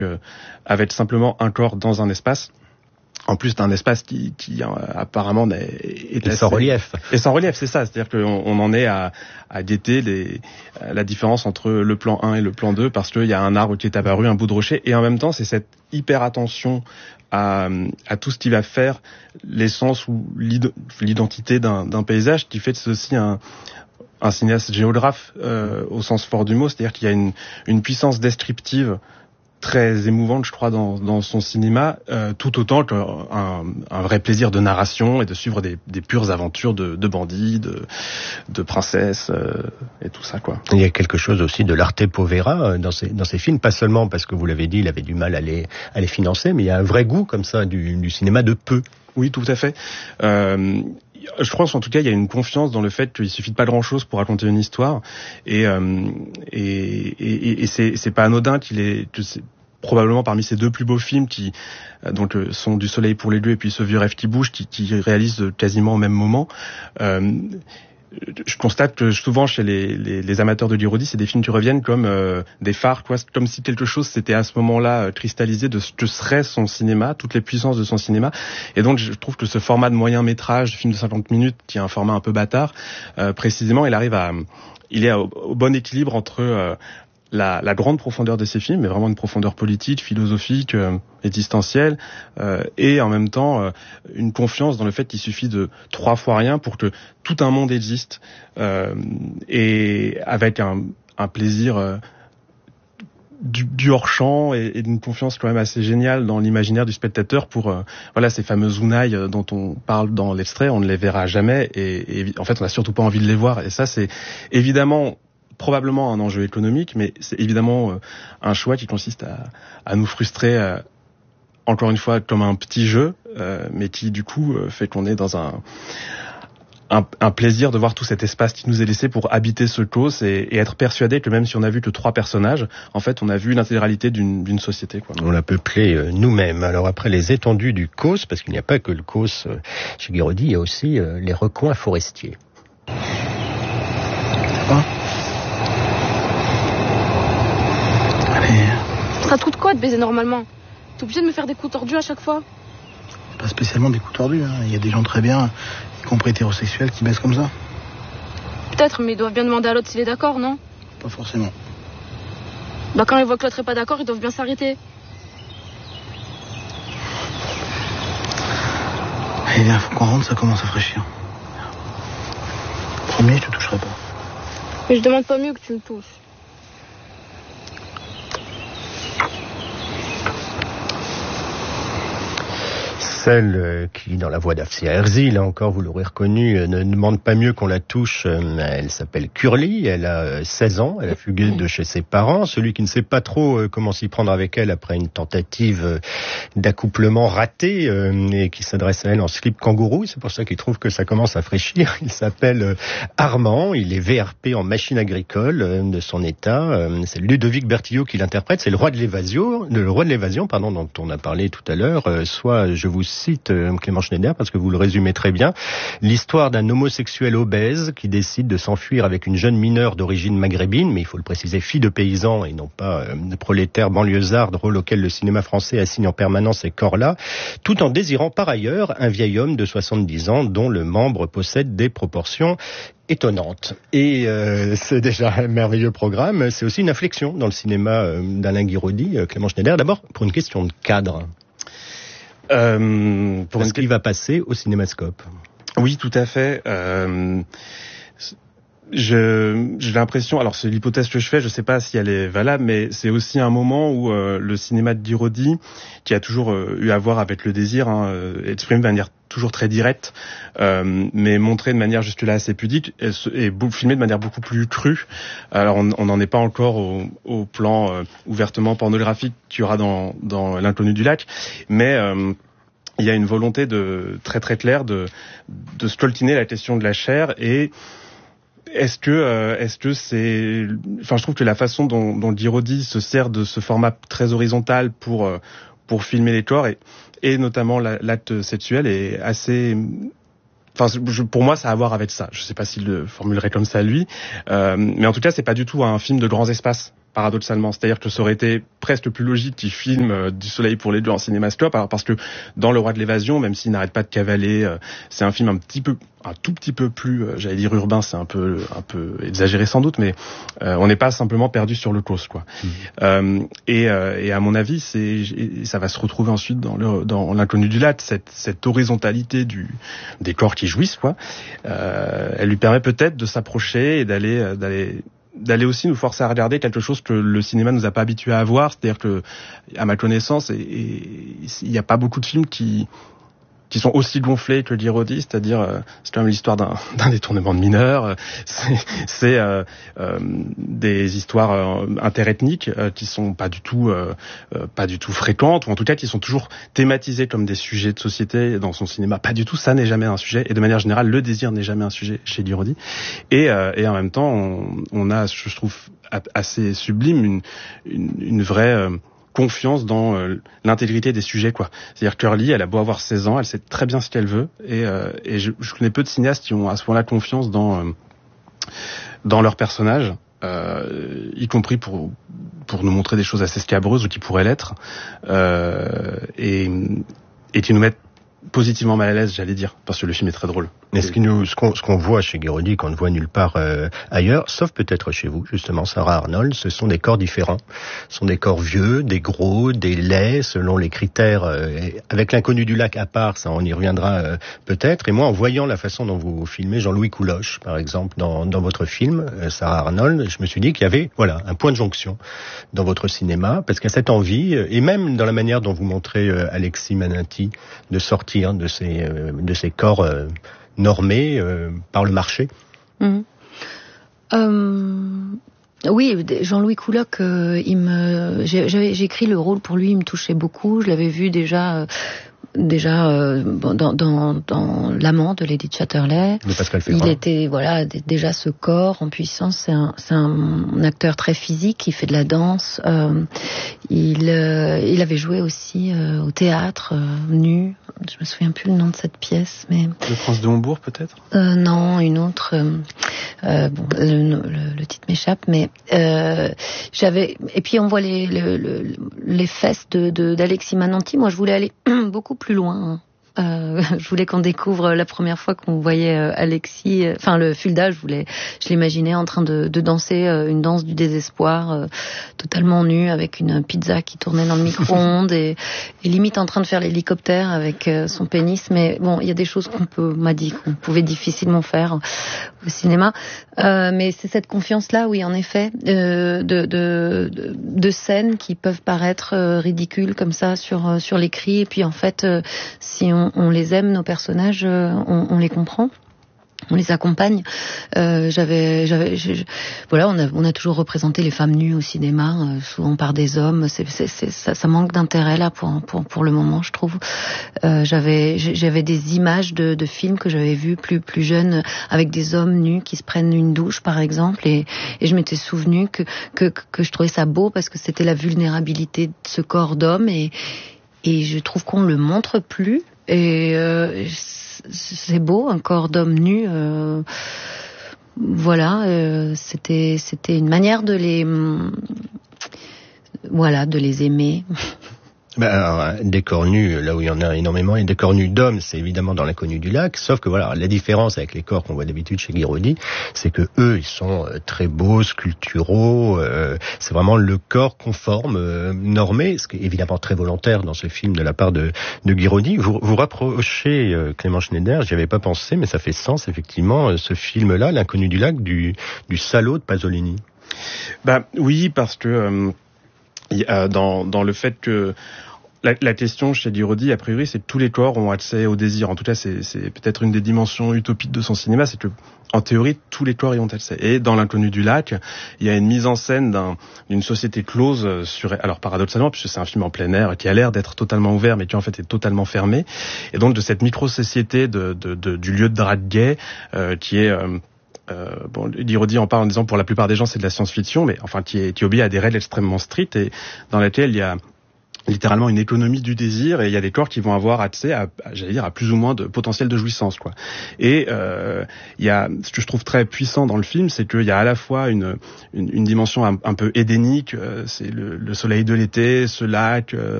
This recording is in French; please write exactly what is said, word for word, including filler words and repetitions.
euh, avec simplement un corps dans un espace. En plus d'un espace qui, qui euh, apparemment est, est sans relief. Et sans relief, c'est ça. C'est-à-dire qu'on on en est à, à guetter les, la différence entre le plan un et le plan deux parce qu'il y a un arbre qui est apparu, un bout de rocher. Et en même temps, c'est cette hyper attention à, à tout ce qui va faire l'essence ou l'identité d'un, d'un paysage qui fait ceci un, un cinéaste géographe euh, au sens fort du mot. C'est-à-dire qu'il y a une, une puissance descriptive très émouvante, je crois, dans, dans son cinéma, euh, tout autant qu'un un vrai plaisir de narration et de suivre des, des pures aventures de, de bandits, de, de princesses euh, et tout ça, quoi. Il y a quelque chose aussi de l'arte povera dans ces, dans ces films, pas seulement parce que vous l'avez dit, il avait du mal à les, à les financer, mais il y a un vrai goût comme ça du, du cinéma de peu. Oui, tout à fait. Euh, Je pense en tout cas il y a une confiance dans le fait qu'il suffit de pas grand chose pour raconter une histoire et euh, et, et, et c'est, c'est pas anodin qu'il est que c'est probablement parmi ces deux plus beaux films qui euh, donc euh, sont Du Soleil pour les lieux et puis Ce vieux rêve qui bouge qui, qui réalisent quasiment au même moment. Euh, je constate que souvent chez les, les, les amateurs de Guiraudy, c'est des films qui reviennent comme euh, des phares, quoi, comme si quelque chose s'était à ce moment-là euh, cristallisé de ce que serait son cinéma, toutes les puissances de son cinéma. Et donc je trouve que ce format de moyen métrage, de film de cinquante minutes, qui est un format un peu bâtard, euh, précisément, il arrive à, il est au, au bon équilibre entre euh, La, la grande profondeur de ces films, mais vraiment une profondeur politique, philosophique, euh, existentielle, euh, et en même temps euh, une confiance dans le fait qu'il suffit de trois fois rien pour que tout un monde existe, euh, et avec un, un plaisir euh, du, du hors-champ et, et d'une confiance quand même assez géniale dans l'imaginaire du spectateur pour euh, voilà ces fameuses ounailles dont on parle dans l'extrait, on ne les verra jamais, et, et en fait on n'a surtout pas envie de les voir, et ça c'est évidemment probablement un enjeu économique, mais c'est évidemment euh, un choix qui consiste à, à nous frustrer, euh, encore une fois, comme un petit jeu, euh, mais qui, du coup, euh, fait qu'on est dans un, un, un plaisir de voir tout cet espace qui nous est laissé pour habiter ce cos et, et être persuadé que même si on a vu que trois personnages, en fait, on a vu l'intégralité d'une, d'une société, quoi. On l'a peuplé euh, nous-mêmes. Alors après les étendues du cos, parce qu'il n'y a pas que le cos euh, chez Guiraudy, il y a aussi euh, les recoins forestiers. Quoi ? Ça te coûte quoi de baiser normalement ? T'es obligé de me faire des coups tordus à chaque fois ? Pas spécialement des coups tordus, hein. Il y a des gens très bien, y compris hétérosexuels, qui baissent comme ça. Peut-être, mais ils doivent bien demander à l'autre s'il est d'accord, non ? Pas forcément. Bah quand ils voient que l'autre est pas d'accord, ils doivent bien s'arrêter. Eh bien, faut qu'on rentre, ça commence à fraîchir. Premier, je te toucherai pas. Mais je demande pas mieux que tu me touches. Celle qui, dans la voix d'Afsia Herzi, là encore, vous l'aurez reconnu, ne demande pas mieux qu'on la touche. Elle s'appelle Curly, elle a seize ans, elle a fugué de chez ses parents. Celui qui ne sait pas trop comment s'y prendre avec elle après une tentative d'accouplement raté et qui s'adresse à elle en slip kangourou, c'est pour ça qu'il trouve que ça commence à fraîchir. Il s'appelle Armand, il est V R P en machine agricole de son état. C'est Ludovic Bertillot qui l'interprète, c'est le roi de l'évasion, le roi de l'évasion, pardon, dont on a parlé tout à l'heure. Soit je vous cite Clément Schneider parce que vous le résumez très bien, l'histoire d'un homosexuel obèse qui décide de s'enfuir avec une jeune mineure d'origine maghrébine, mais il faut le préciser, fille de paysan et non pas euh, de prolétaire banlieusard, rôle auquel le cinéma français assigne en permanence ces corps-là, tout en désirant par ailleurs un vieil homme de soixante-dix ans dont le membre possède des proportions étonnantes. Et euh, c'est déjà un merveilleux programme, c'est aussi une inflexion dans le cinéma euh, d'Alain Guiraudy, euh, Clément Schneider, d'abord pour une question de cadre. Euh, pour Parce qu'il va passer au cinémascope. Oui, tout à fait. Euh, je, j'ai l'impression, alors c'est l'hypothèse que je fais, je sais pas si elle est valable, mais c'est aussi un moment où euh, le cinéma de Guiraudy, qui a toujours euh, eu à voir avec le désir, hein, euh, exprimé de manière toujours très directe, euh, mais montré de manière jusque-là assez pudique, et, et filmé de manière beaucoup plus crue. Alors on n'en est pas encore au, au plan euh, ouvertement pornographique qu'il y aura dans, dans L'inconnu du lac, mais euh, il y a une volonté de très très claire de, de scoltiner la question de la chair. Et est-ce que euh, est-ce que c'est, enfin je trouve que la façon dont, dont Guiraudy se sert de ce format très horizontal pour euh, pour filmer les corps et, et notamment la, l'acte sexuel est assez, enfin je, pour moi ça a à voir avec ça. Je sais pas s'il le formulerait comme ça lui, euh, mais en tout cas c'est pas du tout un film de grands espaces. paradoxalement. C'est-à-dire que ça aurait été presque plus logique qu'il filme euh, Du soleil pour les deux en cinémascope, alors parce que dans Le Roi de l'évasion, même s'il n'arrête pas de cavaler, euh, c'est un film un petit peu, un tout petit peu plus, euh, j'allais dire urbain, c'est un peu, un peu exagéré sans doute, mais euh, on n'est pas simplement perdu sur le cause, quoi. Mmh. Euh, et, euh, et à mon avis, c'est, ça va se retrouver ensuite dans, le, dans L'inconnu du lac, cette, cette horizontalité du, des corps qui jouissent, quoi. Euh, elle lui permet peut-être de s'approcher et d'aller, d'aller d'aller aussi nous forcer à regarder quelque chose que le cinéma nous a pas habitués à voir, c'est-à-dire que, à ma connaissance, il n'y a pas beaucoup de films qui qui sont aussi gonflés que Guiraudy, c'est-à-dire euh, c'est quand même l'histoire d'un, d'un détournement de mineurs, euh, c'est, c'est euh, euh, des histoires euh, interethniques euh, qui sont pas du tout euh, euh, pas du tout fréquentes, ou en tout cas qui sont toujours thématisées comme des sujets de société dans son cinéma. Pas du tout, ça n'est jamais un sujet, et de manière générale, le désir n'est jamais un sujet chez Guiraudy. Et, euh, et en même temps, on, on a, je trouve, assez sublime une, une, une vraie euh, confiance dans euh, l'intégrité des sujets, quoi. C'est-à-dire Curly, elle a beau avoir seize ans, elle sait très bien ce qu'elle veut, et, euh, et je, je connais peu de cinéastes qui ont à ce point-là confiance dans euh, dans leur personnage, euh, y compris pour pour nous montrer des choses assez scabreuses ou qui pourraient l'être, euh, et et qui nous mettent positivement mal à l'aise, j'allais dire, parce que le film est très drôle. Mais ce, qui nous, ce, qu'on, ce qu'on voit chez Guiraudy, qu'on ne voit nulle part euh, ailleurs, sauf peut-être chez vous, justement, Sarah Arnold, ce sont des corps différents. Ce sont des corps vieux, des gros, des laids, selon les critères. Euh, avec L'inconnu du lac à part, ça, on y reviendra euh, peut-être. Et moi, en voyant la façon dont vous filmez Jean-Louis Couloche, par exemple, dans, dans votre film, euh, Sarah Arnold, je me suis dit qu'il y avait, voilà, un point de jonction dans votre cinéma, parce qu'il y a cette envie, euh, et même dans la manière dont vous montrez euh, Alexis Maninty, de sortir de ces, euh, de ces corps euh, normé euh, par le marché. Mmh. Euh, oui, Jean-Louis Couloche, euh, il me, j'ai, j'avais, j'ai écrit le rôle pour lui, il me touchait beaucoup. Je l'avais vu déjà, euh, déjà euh, dans, dans, dans L'amant de Lady Chatterley. De Pascal Ferrand. Il était voilà d- déjà ce corps en puissance. C'est un, c'est un acteur très physique. Il fait de la danse. Euh, il, euh, il avait joué aussi euh, au théâtre euh, nu. Je me souviens plus le nom de cette pièce, mais Le Prince de Hombourg, peut-être. Euh, non, une autre. Euh, euh, bon, le, le, le titre m'échappe, mais euh, j'avais. Et puis on voit les le, le, les fesses de, de d'Alexis Maninty. Moi, je voulais aller beaucoup plus loin. Hein. Euh, je voulais qu'on découvre la première fois qu'on voyait euh, Alexis, euh, enfin le Fulda, je voulais, je l'imaginais en train de, de danser euh, une danse du désespoir, euh, totalement nu, avec une pizza qui tournait dans le micro-ondes et, et limite en train de faire l'hélicoptère avec euh, son pénis. Mais bon, il y a des choses qu'on peut, m'a dit qu'on pouvait difficilement faire au cinéma. Euh, mais c'est cette confiance-là, oui, en effet, euh, de, de, de, de scènes qui peuvent paraître euh, ridicules comme ça sur euh, sur l'écrit, et puis en fait, euh, si on On, on les aime, nos personnages, on, on les comprend, on les accompagne. Euh, j'avais, j'avais, je, je, voilà, on a, on a toujours représenté les femmes nues au cinéma, euh, souvent par des hommes. C'est, c'est, c'est, ça, ça manque d'intérêt là pour, pour, pour le moment, je trouve. Euh, j'avais, j'avais des images de, de films que j'avais vus plus, plus jeunes, avec des hommes nus qui se prennent une douche, par exemple, et, et je m'étais souvenu que, que, que je trouvais ça beau parce que c'était la vulnérabilité de ce corps d'homme, et, et je trouve qu'on le montre plus. Et euh, c'est beau, un corps d'homme nu. Euh, voilà, euh, c'était c'était une manière de les voilà de les aimer. Ben alors, des corps nus, là où il y en a énormément, et des corps nus d'hommes, c'est évidemment dans L'inconnu du lac, sauf que voilà, la différence avec les corps qu'on voit d'habitude chez Guiraudy, c'est que eux, ils sont très beaux, sculpturaux, euh, c'est vraiment le corps conforme, euh, normé, ce qui est évidemment très volontaire dans ce film de la part de, de Guiraudy. Vous vous rapprochez, euh, Clément Schneider, j'y avais pas pensé, mais ça fait sens, effectivement, euh, ce film-là, L'inconnu du lac, du, du Salaud de Pasolini. Bah oui, parce que euh, y a, dans, dans le fait que La, la question chez Guiraudy, a priori, c'est que tous les corps ont accès au désir. En tout cas, c'est, c'est peut-être une des dimensions utopiques de son cinéma, c'est que, en théorie, tous les corps y ont accès. Et dans L'inconnu du lac, il y a une mise en scène d'un, d'une société close sur, alors paradoxalement, puisque c'est un film en plein air qui a l'air d'être totalement ouvert, mais qui en fait est totalement fermé. Et donc de cette micro-société de, de, de, du lieu de drague gay, euh, qui est, euh, Euh, bon, Guiraudy en parle en disant pour la plupart des gens c'est de la science-fiction, mais enfin qui, est, qui obéit à des règles extrêmement strictes et dans laquelle il y a littéralement une économie du désir, et il y a des corps qui vont avoir accès à, à j'allais dire, à plus ou moins de potentiel de jouissance, quoi. Et euh, il y a ce que je trouve très puissant dans le film, c'est qu'il y a à la fois une une, une dimension un, un peu édénique, euh, c'est le, le soleil de l'été, ce lac, euh,